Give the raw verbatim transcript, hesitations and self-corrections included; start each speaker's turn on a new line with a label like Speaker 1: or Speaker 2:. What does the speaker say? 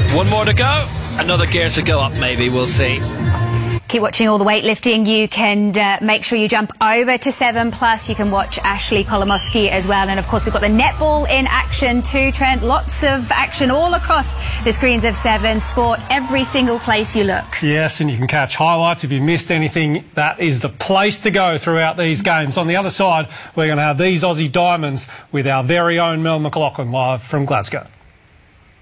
Speaker 1: One more to go. Another gear to go up, maybe. We'll see.
Speaker 2: Keep watching all the weightlifting. You can uh, make sure you jump over to seven plus. You can watch Ashley Kolomoski as well. And of course, we've got the netball in action too, Trent. Lots of action all across the screens of seven Sport, every single place you look.
Speaker 3: Yes, and you can catch highlights. If you missed anything, that is the place to go throughout these games. On the other side, we're going to have these Aussie Diamonds with our very own Mel McLaughlin live from Glasgow.